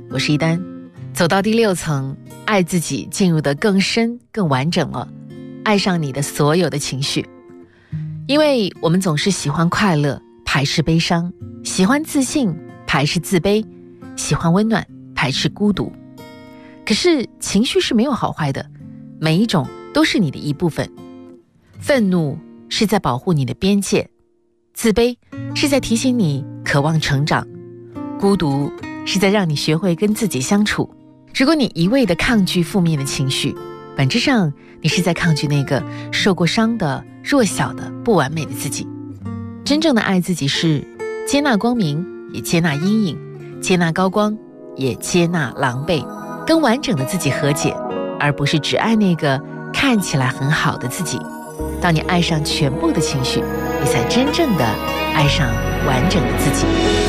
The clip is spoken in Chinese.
我是一丹。走到第6层，爱自己进入得更深更完整了，爱上你的所有的情绪。因为我们总是喜欢快乐，排斥悲伤，喜欢自信，排斥自卑，喜欢温暖，排斥孤独。可是情绪是没有好坏的，每一种都是你的一部分。愤怒是在保护你的边界，自卑是在提醒你渴望成长，孤独是在让你学会跟自己相处。如果你一味地抗拒负面的情绪，本质上你是在抗拒那个受过伤的、弱小的、不完美的自己。真正的爱自己是接纳光明，也接纳阴影，接纳高光，也接纳狼狈，跟完整的自己和解，而不是只爱那个看起来很好的自己。当你爱上全部的情绪，你才真正的爱上完整的自己。